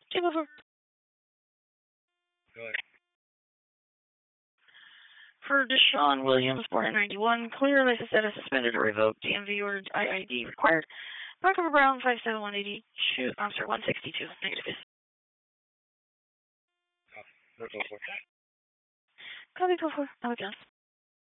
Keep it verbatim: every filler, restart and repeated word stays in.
Game over. Go ahead. For Deshaun Williams, born in ninety-one, clear license status suspended or revoked. D M V or I I D required. Vancouver Brown, five seven one eighty. Shoot, officer one sixty-two. Negative. Copy. Go for it. Copy, go for it. Now we can.